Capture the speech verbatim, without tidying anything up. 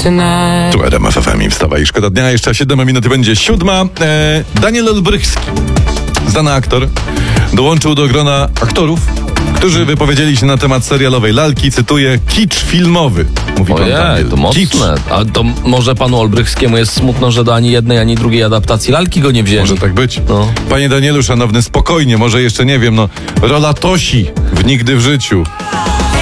tonight. Tu Adam F F M i wstawa i szkoda dnia. Jeszcze siedem minut będzie siódma. E, Daniel Olbrychski, znany aktor, dołączył do grona aktorów, którzy wypowiedzieli się na temat serialowej lalki, cytuję, kicz filmowy. Mówi pan Ojej, Daniel. to mocne. Kicz. A to może panu Olbrychskiemu jest smutno, że do ani jednej, ani drugiej adaptacji lalki go nie wzięli. Może tak być. No. Panie Danielu, szanowny, spokojnie, może jeszcze nie wiem, no, rola Tosi w Nigdy w życiu.